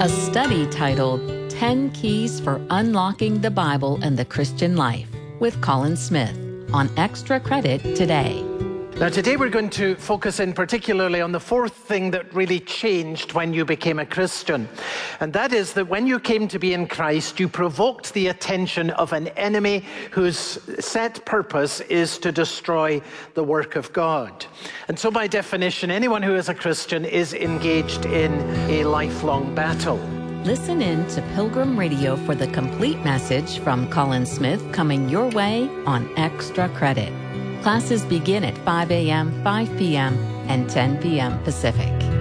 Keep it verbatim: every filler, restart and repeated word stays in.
a study titled ten Keys for Unlocking the Bible and the Christian Life with Colin Smith on Extra Credit today. Now, today we're going to focus in particularly on the fourth thing that really changed when you became a Christian. And that is that when you came to be in Christ, you provoked the attention of an enemy whose set purpose is to destroy the work of God. And so by definition, anyone who is a Christian is engaged in a lifelong battle. Listen in to Pilgrim Radio for the complete message from Colin Smith coming your way on Extra Credit. Classes begin at five a.m., five p.m., and ten p.m. Pacific.